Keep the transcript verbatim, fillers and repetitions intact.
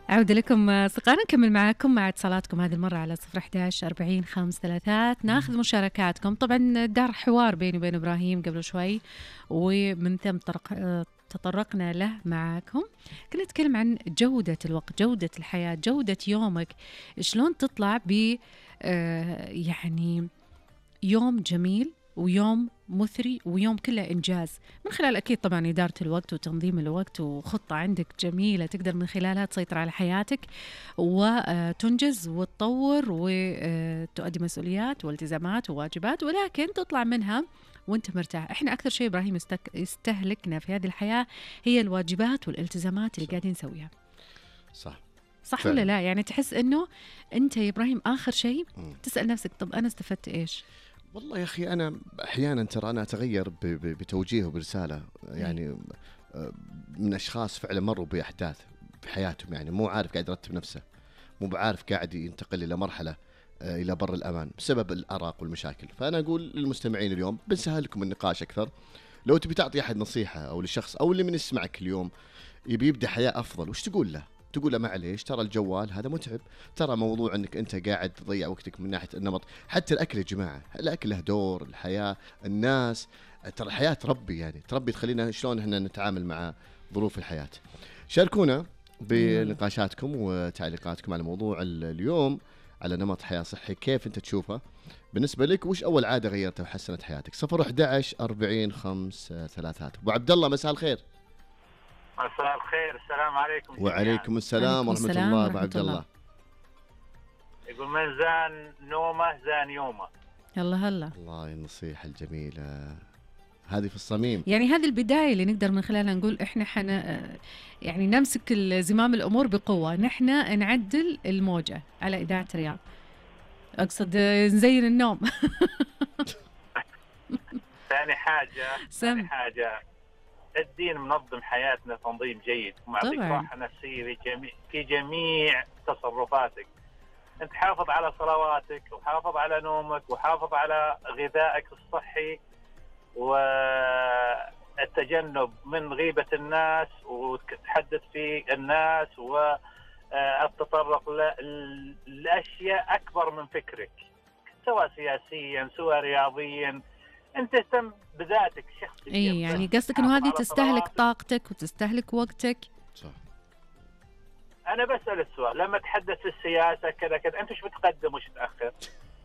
عودة لكم أصدقائنا، نكمل معاكم مع اتصالاتكم هذه المرة على صفر أحد عشر أربعين خمس ثلاثات. ناخذ مشاركاتكم. طبعا دار حوار بيني وبين إبراهيم قبل شوي، ومن ثم طرق تطرقنا له معاكم. كنا نتكلم عن جودة الوقت، جودة الحياة، جودة يومك، شلون تطلع ب آه يعني يوم جميل ويوم مثري ويوم كله إنجاز، من خلال أكيد طبعا إدارة الوقت وتنظيم الوقت، وخطة عندك جميلة تقدر من خلالها تسيطر على حياتك وتنجز وتطور وتؤدي مسؤوليات والتزامات وواجبات، ولكن تطلع منها وانت مرتاح. احنا أكثر شيء إبراهيم يستهلكنا في هذه الحياة هي الواجبات والالتزامات اللي قاعدين نسويها. صح صح فعلا. ولا لا؟ يعني تحس إنه أنت يا إبراهيم آخر شيء تسأل نفسك طب أنا استفدت إيش؟ والله يا أخي أنا أحيانا ترى أنا أتغير بتوجيه وبرسالة، يعني من أشخاص فعلا مروا بأحداث في حياتهم، يعني مو عارف قاعد يرتب نفسه، مو بعارف قاعد ينتقل إلى مرحلة إلى بر الأمان بسبب الأرق والمشاكل. فأنا أقول للمستمعين اليوم بنسهل لكم النقاش أكثر. لو تبي تعطي أحد نصيحة أو لشخص أو اللي من يسمعك اليوم يبي يبدأ حياة أفضل، وش تقول له؟ تقول له معليش ترى الجوال هذا متعب، ترى موضوع انك انت قاعد تضيع وقتك من ناحيه النمط، حتى الاكل يا جماعه، الاكل له دور، الحياه، الناس، ترى الحياه تربي، يعني تربي تخلينا شلون احنا نتعامل مع ظروف الحياه. شاركونا بنقاشاتكم وتعليقاتكم على موضوع اليوم، على نمط حياه صحي، كيف انت تشوفه بالنسبه لك؟ وش اول عاده غيرتها وحسنت حياتك؟ صفر أحد عشر أربعين خمس ثلاثات. ابو عبد الله مساء الخير. مساء الخير، السلام عليكم. وعليكم السلام ورحمة الله. أبو عبد الله يقول من زان نومه زان يومه. يلا هلا. الله النصيحة الجميلة هذه في الصميم. يعني هذه البداية اللي نقدر من خلالها نقول إحنا حنا يعني نمسك زمام الأمور بقوة، نحن نعدل الموجة على إذاعة رياض، أقصد نزين النوم. ثاني حاجة ثاني حاجة الدين منظم حياتنا تنظيم جيد، ومعطيك راحة نفسية في جميع في جميع تصرفاتك. أنت حافظ على صلواتك، وحافظ على نومك، وحافظ على غذائك الصحي، والتجنب من غيبة الناس وتحدث في الناس، والتطرق لأشياء أكبر من فكرك، سواء سياسيا سواء رياضيا. أنت تهتم بذاتك شخصيا. إيه يعني قصدك إنه هذه تستهلك طاقتك وتستهلك وقتك. صح. أنا بسأل السؤال، لما تحدث في السياسة كذا كذا، أنت وش بتقدم وش تأخر؟